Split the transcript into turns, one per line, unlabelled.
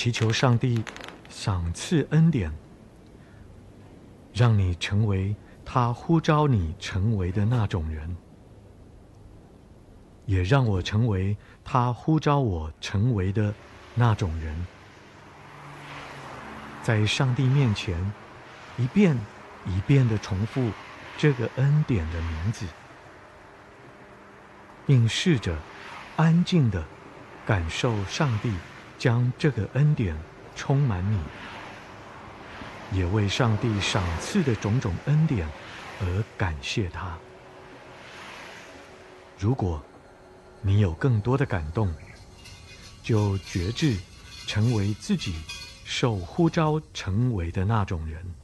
祈求上帝赏赐恩典，让你成为他呼召你成为的那种人，也让我成为他呼召我成为的那种人，在上帝面前一遍一遍地重复这个恩典的名字，并试着安静地感受上帝将这个恩典充满你，也为上帝赏赐的种种恩典而感谢他。如果你有更多的感动，就决志成为自己受呼召成为的那种人。